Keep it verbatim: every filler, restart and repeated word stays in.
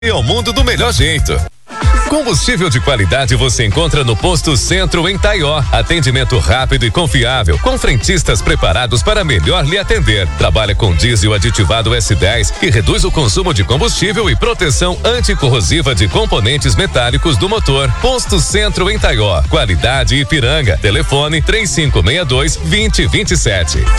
E ao mundo do melhor jeito. Combustível de qualidade você encontra no Posto Centro em Taió. Atendimento rápido e confiável, com frentistas preparados para melhor lhe atender. Trabalha com diesel aditivado S dez, que reduz o consumo de combustível e proteção anticorrosiva de componentes metálicos do motor. Posto Centro em Taió. Qualidade Ipiranga. Telefone três cinco seis dois, dois zero dois sete.